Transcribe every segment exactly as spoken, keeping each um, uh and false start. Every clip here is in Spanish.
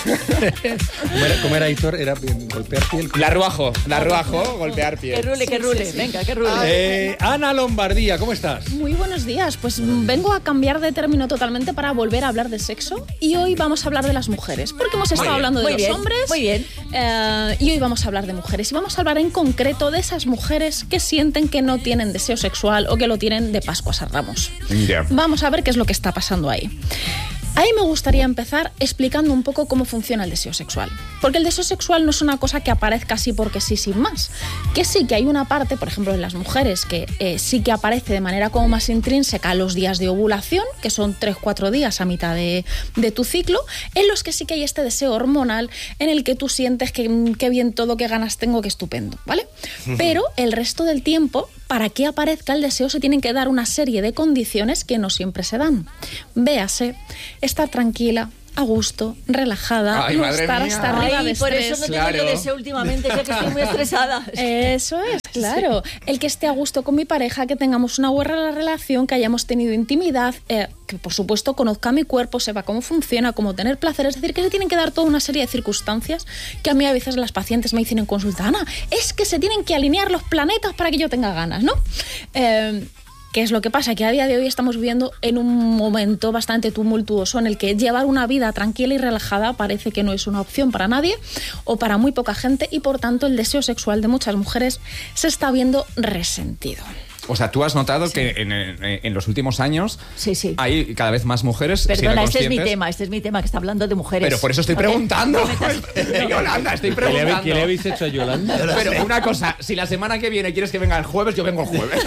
¿Cómo era, cómo era Aitor? ¿Era golpear piel? La ruajo, la ruajo, golpear piel. Que rule, que rule, sí, sí. Venga, que rule. Eh, Ana Lombardía, ¿cómo estás? Muy buenos días, pues vengo a cambiar de término totalmente para volver a hablar de sexo y hoy vamos a hablar de las mujeres, porque hemos estado hablando de muy los bien, hombres muy bien. Eh, y hoy vamos a hablar de mujeres y vamos a hablar en concreto de esas mujeres que sienten que no tienen deseo sexual o que lo tienen de Pascuas a Ramos. Yeah. Vamos a ver qué es lo que está pasando ahí. Ahí me gustaría empezar explicando un poco cómo funciona el deseo sexual. Porque el deseo sexual no es una cosa que aparezca así porque sí, sin más. Que sí que hay una parte, por ejemplo, en las mujeres, que eh, sí que aparece de manera como más intrínseca los días de ovulación, que son tres cuatro días a mitad de, de tu ciclo, en los que sí que hay este deseo hormonal en el que tú sientes que, que bien todo, qué ganas tengo, qué estupendo, ¿vale? Pero el resto del tiempo, para que aparezca el deseo, se tienen que dar una serie de condiciones que no siempre se dan. Véase, estar tranquila, a gusto, relajada, Ay, no madre estar mía. hasta arriba Ay, de por estrés. eso no Claro. tengo yo deseo últimamente, ya que estoy muy estresada. Eso es, claro. El que esté a gusto con mi pareja, que tengamos una buena relación, que hayamos tenido intimidad, eh, que por supuesto conozca mi cuerpo, sepa cómo funciona, cómo tener placer. Es decir, que se tienen que dar toda una serie de circunstancias que a mí a veces las pacientes me dicen en consulta: Ana, es que se tienen que alinear los planetas para que yo tenga ganas, ¿no? Eh, ¿Qué es lo que pasa? Que a día de hoy estamos viviendo en un momento bastante tumultuoso en el que llevar una vida tranquila y relajada parece que no es una opción para nadie o para muy poca gente y por tanto el deseo sexual de muchas mujeres se está viendo resentido. O sea, tú has notado sí. que en, en, en los últimos años sí, sí. hay cada vez más mujeres. Perdona, este es mi tema, este es mi tema, que está hablando de mujeres. Pero por eso estoy ¿Okay? preguntando. No metas... Yolanda, estoy preguntando. ¿Qué le habéis hecho a Yolanda? Pero una cosa, si la semana que viene quieres que venga el jueves, yo vengo el jueves.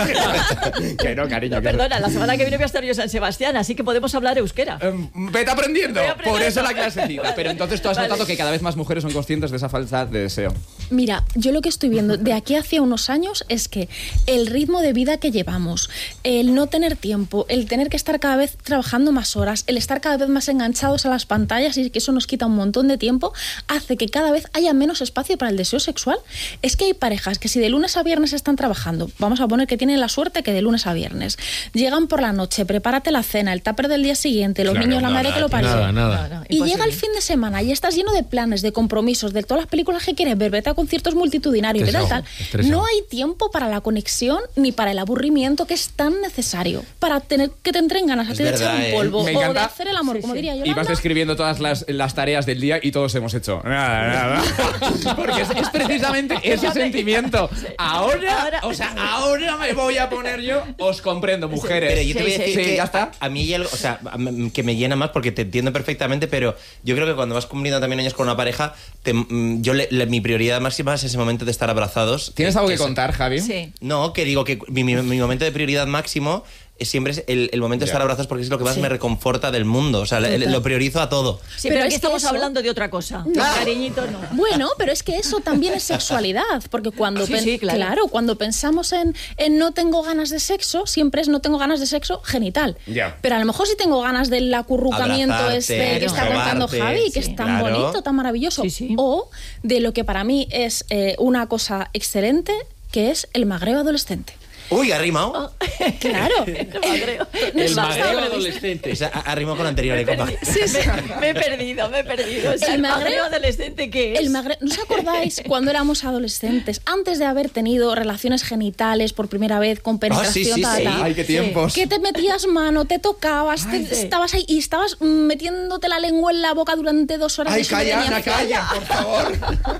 Que no, cariño. No, que perdona, no. la semana que viene voy a estar yo en San Sebastián, así que podemos hablar euskera. Um, vete aprendiendo. Voy aprendiendo. Por eso la clasecita. Vale. Pero entonces tú has Vale. notado que cada vez más mujeres son conscientes de esa falta de deseo. Mira, yo lo que estoy viendo de aquí hacia unos años es que el ritmo de vida que llevamos, el no tener tiempo, el tener que estar cada vez trabajando más horas, el estar cada vez más enganchados a las pantallas y que eso nos quita un montón de tiempo, hace que cada vez haya menos espacio para el deseo sexual. Es que hay parejas que si de lunes a viernes están trabajando, vamos a poner que tienen la suerte que de lunes a viernes, llegan por la noche, prepárate la cena, el tupper del día siguiente, los Claro, niños, la no, madre nada, que lo parió. Nada, nada. No, no, Y imposible. llega el fin de semana y estás lleno de planes, de compromisos, de todas las películas que quieres ver, vete a conciertos multitudinarios, vete a Estresado, tal. estresado. No hay tiempo para la conexión ni para el aburrimiento que es tan necesario para tener que te entren ganas a Es ti de echar verdad, un ¿eh? polvo Me o de encanta. hacer el amor, Sí, como sí. diría Y Yolanda. vas describiendo todas las, las tareas del día y todos hemos hecho. Nada, nada. Porque es, es precisamente ese sentimiento. Ahora, Ahora- o sea, ahora me voy a poner yo. Os comprendo, mujeres. Pero yo te voy a Sí, decir sí, que ya está. a mí hay algo, o sea, a mí- que me llena más porque te entiendo perfectamente, pero yo creo que cuando vas cumpliendo también años con una pareja, te- mm, yo le- le- mi prioridad máxima es ese momento de estar abrazados. ¿Tienes algo que es- contar, Javi? Sí. No, que digo que mi, mi- mi momento de prioridad máximo es siempre es el, el momento de Ya. estar abrazados porque es lo que más Sí. me reconforta del mundo. O sea, le- le- lo priorizo a todo. Sí, Pero pero, aquí es que estamos eso- hablando de otra cosa. Cariñito, no. Bueno, pero es que eso también es sexualidad, porque cuando Sí, pen- sí, claro. cuando pensamos en, en no tengo ganas de sexo, siempre es no tengo ganas de sexo genital. Ya. Pero a lo mejor sí tengo ganas del acurrucamiento Abrazarte, este que está sobarte, contando Javi, que sí, es tan claro. bonito, tan maravilloso. Sí, sí. O de lo que para mí es eh, una cosa excelente, que es el magreo adolescente. Uy, ha rimado. Claro. El magreo. El No magreo está- adolescente. O sea, ha, ha rimado con anterior, ¿eh, compa? Sí, sí. Me he perdido, me he perdido. O sea, El el magreo- magreo adolescente, ¿qué es? El magre- ¿No os acordáis cuando éramos adolescentes, antes de haber tenido relaciones genitales por primera vez con penetración? sí, sí, tal, sí. tal? Ay, qué tiempos. Que te metías mano, te tocabas, te- Ay, sí. estabas ahí y estabas mm, metiéndote la lengua en la boca durante dos horas. Ay, y eso no calla, tenía Ana, fin. calla, por favor.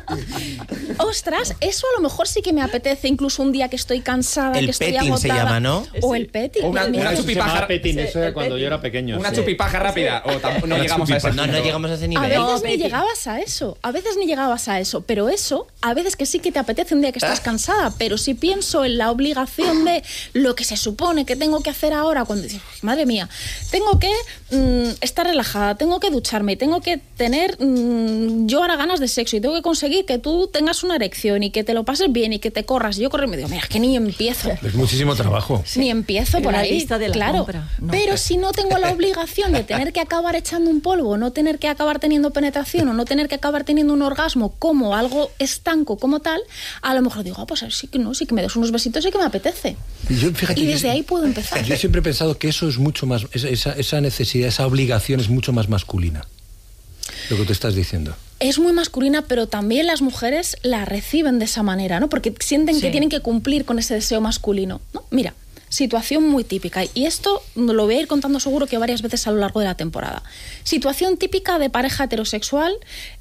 Ostras, eso a lo mejor sí que me apetece, incluso un día que estoy cansada, El que estoy petting se agotada. llama, ¿no? O Sí. el petting. O una- mira. una Eso se chupipaja- llamaba petín, eso Sí, era el cuando yo petín. era pequeño. Una Sí. chupipaja rápida. O tampoco no Una llegamos a ese chupipaja. No, no punto. llegamos a ese A nivel. veces No, ni Betty. llegabas a eso, a veces ni llegabas a eso, pero eso, a veces que sí que te apetece un día que estás cansada, pero si pienso en la obligación de lo que se supone que tengo que hacer ahora, cuando dices, madre mía, tengo que mm, estar relajada, tengo que ducharme, tengo que tener mm, yo ahora ganas de sexo y tengo que conseguir que tú tengas una erección y que te lo pases bien y que te corras. Y yo corro y me digo, mira, es que ni empiezo. Es muchísimo trabajo. Ni empiezo por La ahí, lista de la claro. compra, no. Pero si no tengo la obligación de tener que acabar echando un polvo, no tener que acabar teniendo penetración o no tener que acabar teniendo un orgasmo como algo estanco como tal, a lo mejor digo, ah, pues sí que no, sí que me des unos besitos y que me apetece. Y, yo, fíjate, Y yo- desde ahí puedo empezar. Yo siempre he pensado que eso es mucho más, esa, esa- esa necesidad, esa obligación es mucho más masculina. Lo que tú estás diciendo. Es muy masculina, pero también las mujeres la reciben de esa manera, ¿no? Porque sienten Sí. que tienen que cumplir con ese deseo masculino, ¿no? Mira, situación muy típica, y esto lo voy a ir contando seguro que varias veces a lo largo de la temporada. Situación típica de pareja heterosexual,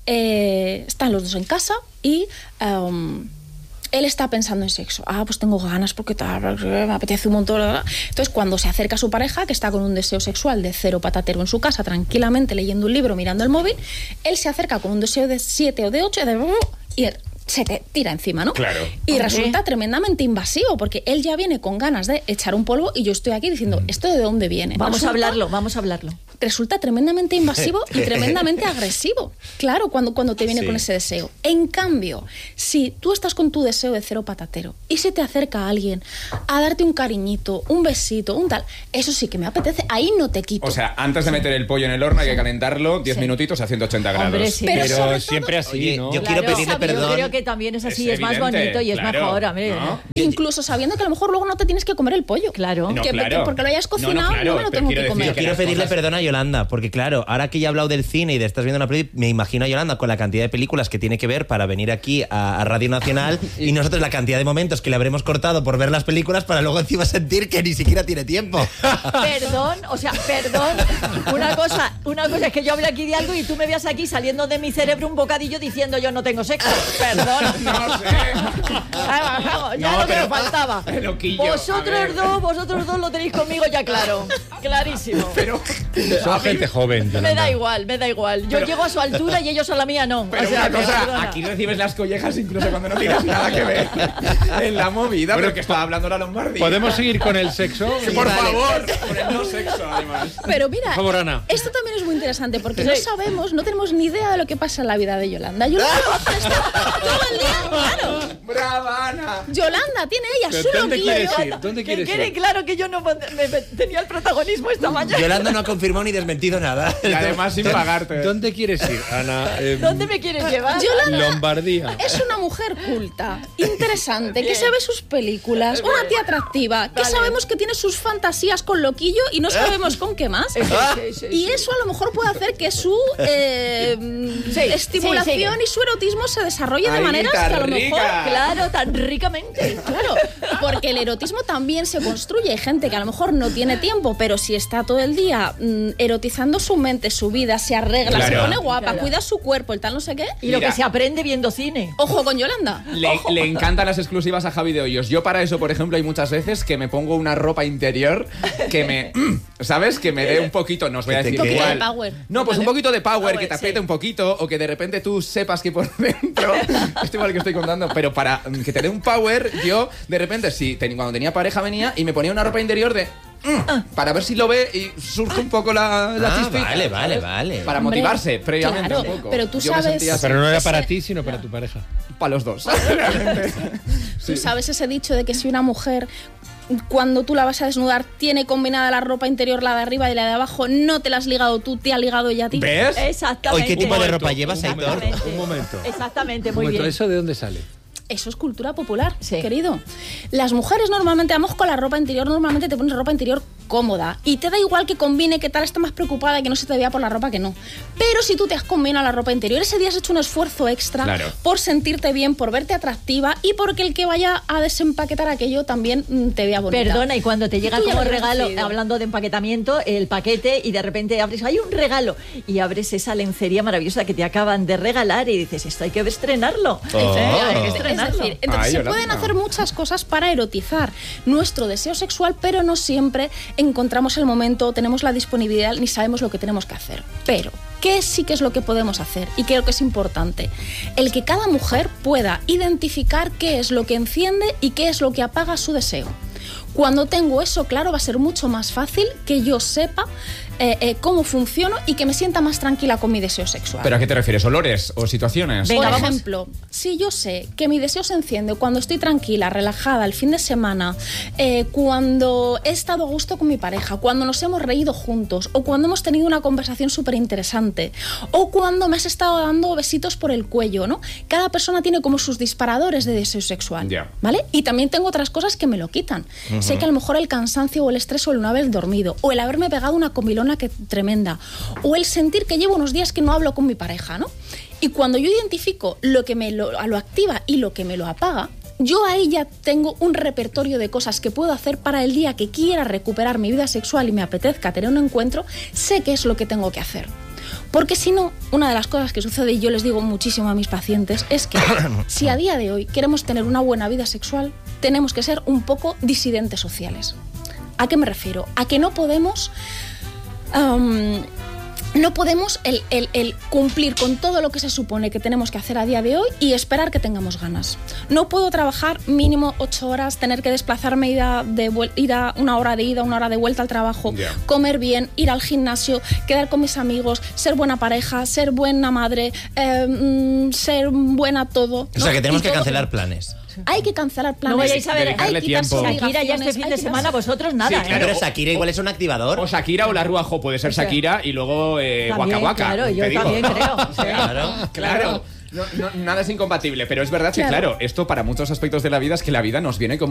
eh, están los dos en casa y... Um, él está pensando en sexo. Ah, pues tengo ganas porque tal, me apetece un montón. Entonces, cuando se acerca a su pareja, que está con un deseo sexual de cero patatero en su casa, tranquilamente leyendo un libro, mirando el móvil, él se acerca con un deseo de siete o de ocho y se te tira encima, ¿no? Claro. Y Hombre. resulta tremendamente invasivo, porque él ya viene con ganas de echar un polvo y yo estoy aquí diciendo, ¿esto de dónde viene? Vamos Resulta- a hablarlo, vamos a hablarlo. Resulta tremendamente invasivo y tremendamente agresivo. Claro, cuando, cuando te viene Sí. con ese deseo. En cambio, si tú estás con tu deseo de cero patatero y se te acerca alguien a darte un cariñito, un besito, un tal, eso sí que me apetece, ahí no te quito. O sea, antes de meter el pollo en el horno hay que calentarlo diez Sí. minutitos a ciento ochenta grados. Hombre, sí. Pero Pero, sobre todo- siempre así, Oye, ¿no? yo quiero Claro, pedirle yo perdón. creo que también es así, Es es, más evidente, bonito y es claro, mejor, hombre. ¿no? Incluso sabiendo que a lo mejor luego no te tienes que comer el pollo. Claro. No, que, claro. que porque lo hayas No, no, cocinado, no, claro, me lo pero tengo quiero que decir comer. Yo quiero las pedirle cosas- perdón a Yolanda, porque claro, ahora que ya he hablado del cine y de estás viendo una peli, me imagino a Yolanda con la cantidad de películas que tiene que ver para venir aquí a, a Radio Nacional y nosotros la cantidad de momentos que le habremos cortado por ver las películas para luego encima sentir que ni siquiera tiene tiempo. Perdón, o sea, perdón. Una cosa, una cosa es que yo hable aquí de algo y tú me veas aquí saliendo de mi cerebro un bocadillo diciendo yo no tengo sexo. Perdón. No sé. Vamos, vamos, ya No, lo que pero- me faltaba. Loquillo, a Vosotros ver. dos, vosotros dos lo tenéis conmigo ya claro. Clarísimo. Pero, Son gente joven, Me Yolanda. da igual, me da igual. Yo Pero- llego a su altura y ellos a la mía no. pero O sea, una que, cosa, perdona. aquí recibes las collejas incluso cuando no tienes nada que ver en la movida, Bueno, pero que estaba hablando la Lombardía. ¿Podemos seguir con el sexo? Sí, por vale. favor, con el no sexo, además. Pero mira, Por favor, Ana. esto también es muy interesante porque Sí. no sabemos, no tenemos ni idea de lo que pasa en la vida de Yolanda. Yolanda está todo el día, claro. ¡Brava, Ana! Yolanda tiene ella ¿Pero su dónde loquillo. quieres ir? ¿Dónde Que quieres quede ir? claro que yo no me- me- tenía el protagonismo esta mañana. Yolanda no ha confirmado ni desmentido nada. Y además sin pagarte. ¿Dónde quieres ir, Ana? Eh, ¿Dónde me quieres llevar? Yolanda Lombardía. es una mujer culta, interesante, que Bien. se ve sus películas, una tía atractiva, que Vale. sabemos que tiene sus fantasías con loquillo y no sabemos con qué más. Sí, sí, sí, Y sí. eso a lo mejor puede hacer que su eh, Sí, estimulación sí, y su erotismo se desarrolle de Ay, maneras que a lo guitarrica. mejor... Claro, tan ricamente. Claro, porque el erotismo también se construye. Hay gente que a lo mejor no tiene tiempo, pero si está todo el día mm, erotizando su mente, su vida, se arregla, se Claro. pone guapa, Claro. cuida su cuerpo, el tal no sé qué. Y lo Mira. que se aprende viendo cine. Ojo con Yolanda. Le, le encantan las exclusivas a Javi de Hoyos. Yo para eso, por ejemplo, hay muchas veces que me pongo una ropa interior que me... ¿Sabes? Que me dé un poquito, no os voy a Que te decir quede. cuál. Un poquito de power. No, pues un Vale. poquito de power, Power, que te apriete sí. un poquito o que de repente tú sepas que por dentro... Esto igual que estoy contando, pero para mm, que te dé un power, yo de repente, sí, ten- cuando tenía pareja venía y me ponía una ropa interior de... mm, para ver si lo ve y surge un poco la, la Ah, chispita, vale, vale, ¿sabes? vale. Para Hombre, motivarse previamente claro, un poco. pero tú Yo me sabes- sentía así. Pero no era Ese- para ti, sino para tu pareja. Para los dos. Realmente. Tú sabes ese dicho de que si una mujer, cuando tú la vas a desnudar, tiene combinada la ropa interior, la de arriba y la de abajo, no te la has ligado tú, te ha ligado ella a ti. ¿Ves? Exactamente. Oye, ¿qué tipo de momento, ropa llevas, un Aitor? Exactamente. Un momento. Exactamente, Un muy momento, bien. ¿eso de dónde sale? Eso es cultura popular, Sí. querido. Las mujeres normalmente, vamos con la ropa interior, normalmente te pones ropa interior cómoda y te da igual que combine, que tal, está más preocupada y que no se te vea por la ropa que no. Pero si tú te has combinado la ropa interior, ese día has hecho un esfuerzo extra Claro. por sentirte bien, por verte atractiva y porque el que vaya a desempaquetar aquello también mm, te vea bonita. Perdona, y cuando te llega Tú ya como lo habías regalo, decidido. hablando de empaquetamiento, el paquete y de repente abres, hay un regalo, y abres esa lencería maravillosa que te acaban de regalar y dices, esto hay que estrenarlo. Oh. ¿Eh? Hay que Es estrenarlo. decir, entonces Ay, se Yolanda. pueden hacer muchas cosas para erotizar nuestro deseo sexual, pero no siempre encontramos el momento, tenemos la disponibilidad ni sabemos lo que tenemos que hacer. Pero, ¿qué sí que es lo que podemos hacer? Y creo que es importante. El que cada mujer pueda identificar qué es lo que enciende y qué es lo que apaga su deseo. Cuando tengo eso claro, va a ser mucho más fácil que yo sepa eh, eh, cómo funciono y que me sienta más tranquila con mi deseo sexual. ¿Pero a qué te refieres? ¿Olores o situaciones? Venga, Por vamos. ejemplo, si yo sé que mi deseo se enciende cuando estoy tranquila, relajada, el fin de semana, eh, cuando he estado a gusto con mi pareja, cuando nos hemos reído juntos, o cuando hemos tenido una conversación súper interesante, o cuando me has estado dando besitos por el cuello, ¿no? Cada persona tiene como sus disparadores de deseo sexual, Ya. ¿vale? Y también tengo otras cosas que me lo quitan. Sé que a lo mejor el cansancio o el estrés o el no haber dormido, o el haberme pegado una comilona persona que tremenda. O el sentir que llevo unos días que no hablo con mi pareja, ¿no? Y cuando yo identifico lo que me lo, lo activa y lo que me lo apaga, yo ahí ya tengo un repertorio de cosas que puedo hacer para el día que quiera recuperar mi vida sexual y me apetezca tener un encuentro, sé qué es lo que tengo que hacer. Porque si no, una de las cosas que sucede, y yo les digo muchísimo a mis pacientes, es que si a día de hoy queremos tener una buena vida sexual, tenemos que ser un poco disidentes sociales. ¿A qué me refiero? A que no podemos... Um, No podemos el, el, el cumplir con todo lo que se supone que tenemos que hacer a día de hoy y esperar que tengamos ganas. No puedo trabajar mínimo ocho horas, tener que desplazarme, ir a, de, ir a una hora de ida, una hora de vuelta al trabajo, yeah. comer bien, ir al gimnasio, quedar con mis amigos, ser buena pareja, ser buena madre, eh, ser buena todo. O sea, que tenemos y que todo, cancelar planes. Hay que cancelar planes. No vayáis a ver, hay que tiempo. Shakira ya este fin de semana, vosotros nada. Sí, ¿eh? claro. Pero Shakira igual es un activador. O Shakira o la Ruajo, puede ser Shakira y luego eh, También, Waka Waka. Claro, yo también creo. Claro, claro. No, no, nada es incompatible, pero es verdad Claro. que, claro, esto para muchos aspectos de la vida es que la vida nos viene como